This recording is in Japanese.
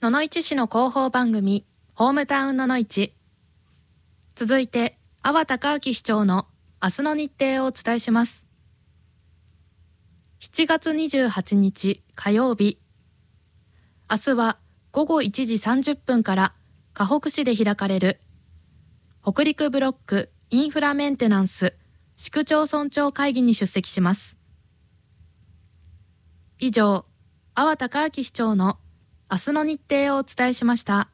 野々市市の広報番組ホームタウン野々市。続いて阿波隆明市長の明日の日程をお伝えします。7月28日火曜日、明日は午後1時30分から河北市で開かれる北陸ブロックインフラメンテナンス市区町村長会議に出席します。以上、阿波隆明市長の明日の日程をお伝えしました。